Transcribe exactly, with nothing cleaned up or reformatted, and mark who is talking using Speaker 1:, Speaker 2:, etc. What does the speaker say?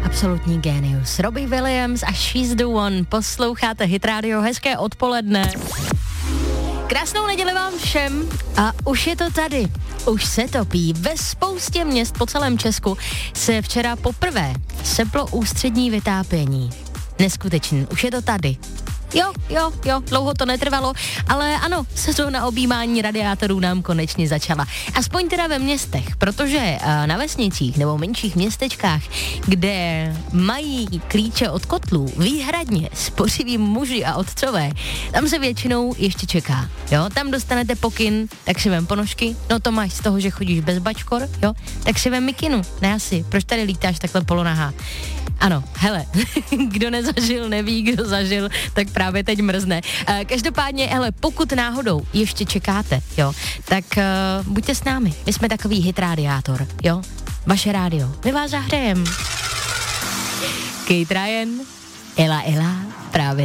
Speaker 1: absolutní génius. Robbie Williams a She's the One. Posloucháte Hit Radio, hezké odpoledne. Krásnou neděli vám všem a už je to tady. Už se topí. Ve spoustě měst po celém Česku se včera poprvé seplo ústřední vytápění. Neskutečný, už je to tady. Jo, jo, jo, dlouho to netrvalo, ale ano, sezóna objímání radiátorů nám konečně začala. Aspoň teda ve městech, protože na vesnicích nebo menších městečkách, kde mají klíče od kotlů výhradně spořiví muži a otcové, tam se většinou ještě čeká, jo, tam dostanete pokyn, tak si vem ponožky, no to máš z toho, že chodíš bez bačkor, jo, tak si vem mikinu, ne asi, proč tady lítáš takhle polonahá? Ano, hele, kdo nezažil, neví, kdo zažil, tak právě teď mrzne. E, každopádně, hele, pokud náhodou ještě čekáte, jo, tak uh, buďte s námi, my jsme takový hit radiátor, jo, vaše rádio, my vás zahřejem. Kate Ryan, Ela Ela, právě